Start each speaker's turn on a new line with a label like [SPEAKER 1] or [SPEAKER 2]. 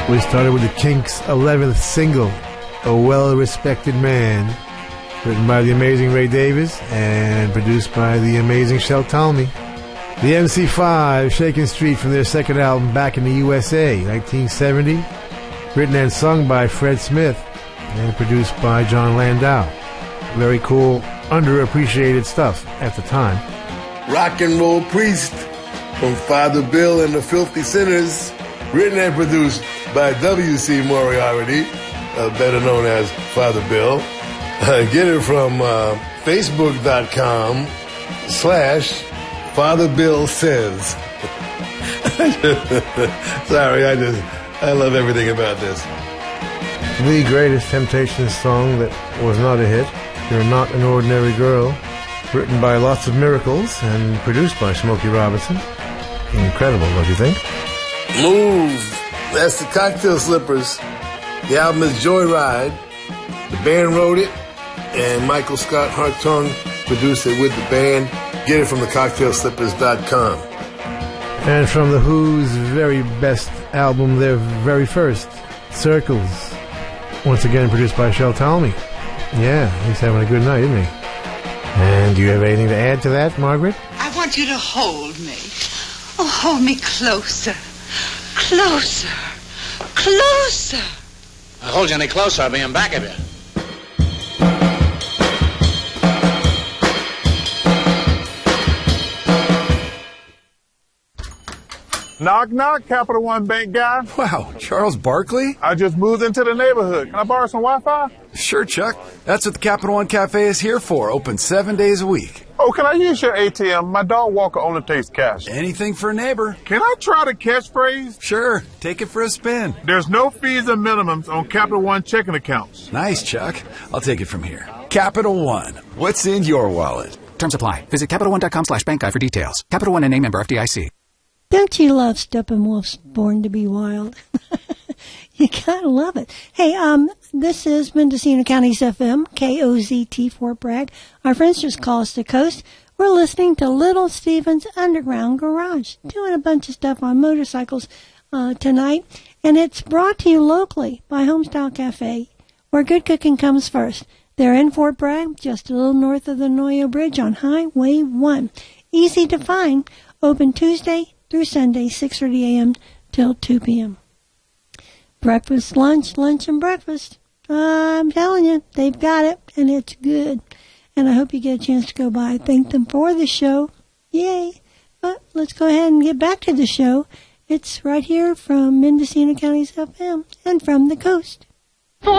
[SPEAKER 1] We started with the Kinks' 11th single, A Well-Respected Man, written by the amazing Ray Davies and produced by the amazing Shel Talmy. The MC5, Shakin' Street, from their second album, Back in the USA, 1970, written and sung by Fred Smith and produced by John Landau. Very cool, underappreciated stuff at the time.
[SPEAKER 2] Rock and Roll Priest from Father Bill and the Filthy Sinners, written and produced by W.C. Moriarty, better known as Father Bill. Get it from Facebook.com/Father Bill Says. Sorry, I love everything about this.
[SPEAKER 1] The greatest Temptations song that was not a hit, You're Not an Ordinary Girl, written by Lots of Miracles and produced by Smokey Robinson. Incredible, don't you think?
[SPEAKER 2] Move. That's the Cocktail Slippers. The album is Joyride. The band wrote it, and Michael Scott Hartung produced it with the band. Get it from thecocktailslippers.com.
[SPEAKER 1] And from The Who's very best album, their very first, Circles. Once again produced by Shel Talmy. Yeah, he's having a good night, isn't he? And do you have anything to add to that, Margaret?
[SPEAKER 3] I want you to hold me. Oh, hold me closer. Closer. Closer.
[SPEAKER 4] If I hold you any closer, I'll be in back of you.
[SPEAKER 5] Knock, knock, Capital One Bank guy.
[SPEAKER 6] Wow, Charles Barkley?
[SPEAKER 5] I just moved into the neighborhood. Can I borrow some Wi-Fi?
[SPEAKER 6] Sure, Chuck. That's what the Capital One Cafe is here for. Open 7 days a week.
[SPEAKER 5] Oh, can I use your ATM? My dog Walker only takes cash.
[SPEAKER 6] Anything for a neighbor.
[SPEAKER 5] Can I try the catchphrase?
[SPEAKER 6] Sure. Take it for a spin.
[SPEAKER 5] There's no fees and minimums on Capital One checking accounts.
[SPEAKER 6] Nice, Chuck. I'll take it from here. Capital One. What's in your wallet?
[SPEAKER 7] Terms apply. Visit CapitalOne.com/bankguide for details. Capital One and a member FDIC.
[SPEAKER 8] Don't you love Steppenwolf's Born to be Wild? You gotta love it. Hey, this is Mendocino County's FM, KOZT Fort Bragg. Our friends just call us the Coast. We're listening to Little Steven's Underground Garage, doing a bunch of stuff on motorcycles tonight. And it's brought to you locally by Homestyle Cafe, where good cooking comes first. They're in Fort Bragg, just a little north of the Noyo Bridge on Highway 1. Easy to find. Open Tuesday through Sunday, 6:30 a.m. till 2 p.m. Breakfast, lunch, and breakfast. I'm telling you, they've got it, and it's good. And I hope you get a chance to go by. Thank them for the show. Yay. But let's go ahead and get back to the show. It's right here from Mendocino County's FM and from the Coast.